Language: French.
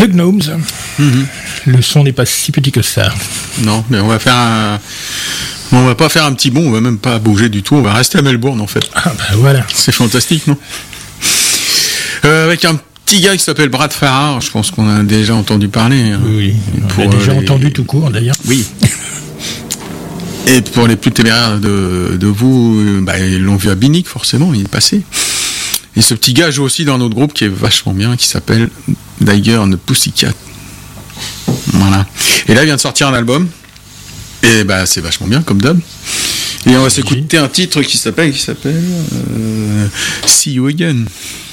The Gnomes. Le son n'est pas si petit que ça. Non, mais on va pas faire un petit bond, on va même pas bouger du tout, on va rester à Melbourne en fait. Ah bah voilà. C'est fantastique, non? Avec un petit gars qui s'appelle Brad Farrar, je pense qu'on a déjà entendu parler. Oui, on a déjà entendu tout court d'ailleurs. Oui. Et pour les plus téméraires de vous, ils l'ont vu à Binic forcément, il est passé. Et ce petit gars joue aussi dans un autre groupe qui est vachement bien, qui s'appelle Tiger and the Pussycat. Voilà. Et là, il vient de sortir un album. Et c'est vachement bien, comme d'hab. Et on va s'écouter un titre qui s'appelle See You Again.